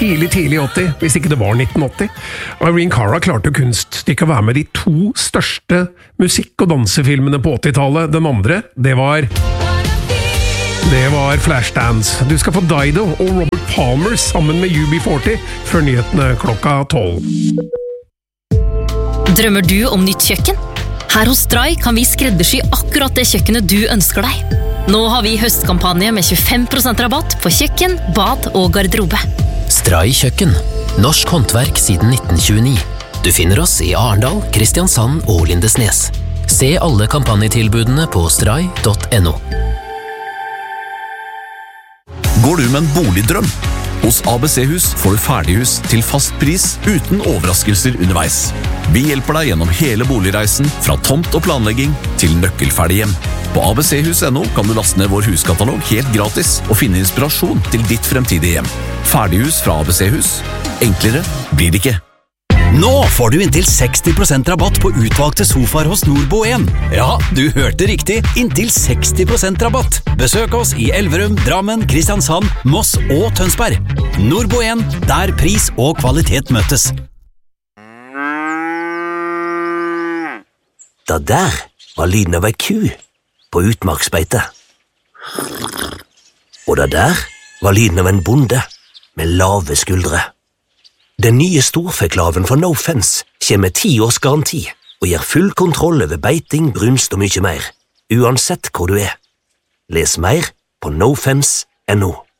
tidlig 80, hvis ikke det var 1980. Irene Cara klarte kunststykket å være med de 2 største musikk- og dansefilmene på 80-tallet. Den andre, det var Flashdance. Du skal få Dido og Robert Palmer sammen med UB40 før nyhetene klokka 12. Drømmer du om nytt kjøkken? Her hos Stray kan vi skreddersy akkurat det kjøkkenet du ønsker deg. Nå har vi høstkampanje med 25% rabatt på kjøkken, bad og garderobe. Stray kjøkken. Norsk håndverk siden 1929. Du finner oss i Arendal, Kristiansand og Lindesnes. Se alle kampanjetilbudene på stray.no. Går du med en boligdrøm? Hos ABC Hus får du ferdighus til fast pris uten overraskelser underveis. Vi hjelper deg gjennom hele boligreisen, fra tomt og planlegging til nøkkelferdig hjem. På abchus.no kan du laste ned vår huskatalog helt gratis og finne inspirasjon til ditt fremtidige hjem. Ferdighus fra ABC Hus. Enklere blir det ikke. Nå får du inntil 60% rabatt på utvalgte sofaer hos Nordbo1. Ja, du hørte riktig. Inntil 60% rabatt. Besøk oss i Elverum, Drammen, Kristiansand, Moss og Tønsberg. Nordbo1, der pris og kvalitet møtes. Det der var lyden av ei ku på utmarksbeite. Og det der var lyden av en bonde med lave skuldre. Den nye storfeklaven fra No Fence kommer med 10 års garanti og gir full kontroll over beiting, brunst og mye mer, uansett hvor du er. Les mer på nofence.no.